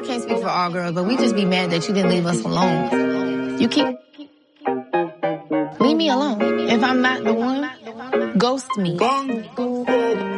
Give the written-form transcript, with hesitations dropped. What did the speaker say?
can't speak for all girls, but we just be mad that you didn't leave us alone. You keep... Leave me alone. If I'm not the one, ghost me.